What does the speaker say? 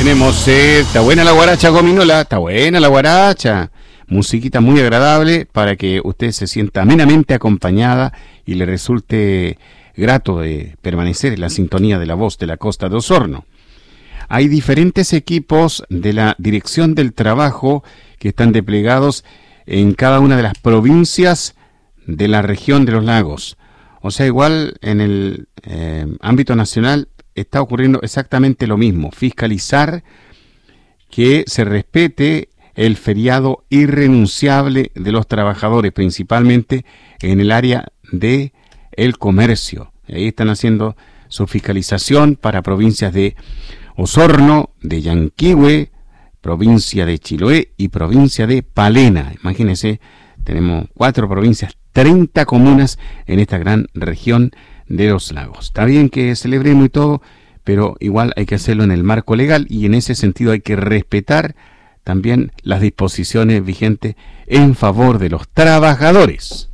Tenemos, está buena la guaracha, Gominola, está buena la guaracha. Musiquita muy agradable para que usted se sienta amenamente acompañada y le resulte grato de permanecer en la sintonía de la voz de la Costa de Osorno. Hay diferentes equipos de la Dirección del Trabajo que están desplegados en cada una de las provincias de la región de los lagos. O sea, igual en el ámbito nacional está ocurriendo exactamente lo mismo, fiscalizar que se respete el feriado irrenunciable de los trabajadores, principalmente en el área de el comercio. Ahí están haciendo su fiscalización para provincias de Osorno, de Yanquihue, provincia de Chiloé y provincia de Palena. Imagínense, tenemos 4 provincias, 30 comunas en esta gran región de los lagos. Está bien que celebremos y todo, pero igual hay que hacerlo en el marco legal y en ese sentido hay que respetar también las disposiciones vigentes en favor de los trabajadores.